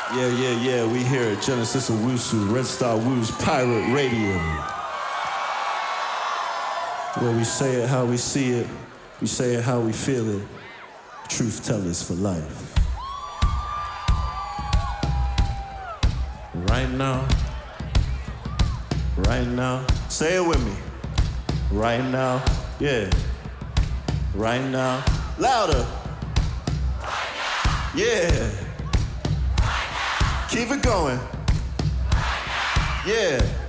Yeah, we here at Genesis Owusu, Red Star Woo's Pirate Radio. Where we say it how we see it, we say it how we feel it. Truth tellers for life. Right now, say it with me. Right now, yeah. Right now, louder. Right now. Yeah. Right now. Keep it going. Right now. Yeah.